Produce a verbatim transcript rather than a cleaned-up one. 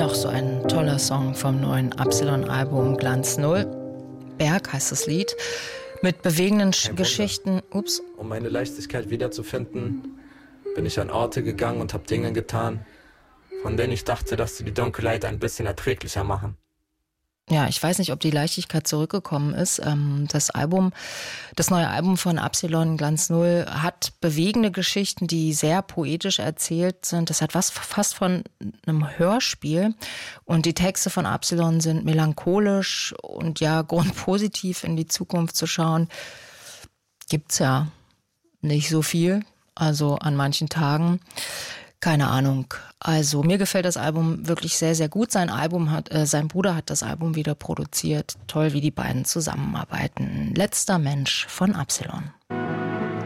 Noch so ein toller Song vom neuen Absilon-Album Glanz Null. Berg heißt das Lied. Mit bewegenden Sch- Geschichten. Ups. Um meine Leichtigkeit wiederzufinden, bin ich an Orte gegangen und habe Dinge getan, von denen ich dachte, dass sie die Dunkelheit ein bisschen erträglicher machen. Ja, ich weiß nicht, ob die Leichtigkeit zurückgekommen ist. Das Album, das neue Album von Absilon, Glanz Null, hat bewegende Geschichten, die sehr poetisch erzählt sind. Das hat was fast von einem Hörspiel. Und die Texte von Absilon sind melancholisch und ja, grundpositiv in die Zukunft zu schauen. Gibt's ja nicht so viel, also an manchen Tagen. Keine Ahnung. Also mir gefällt das Album wirklich sehr, sehr gut. Sein Album hat, äh, sein Bruder hat das Album wieder produziert. Toll, wie die beiden zusammenarbeiten. Letzter Mensch von Absilon.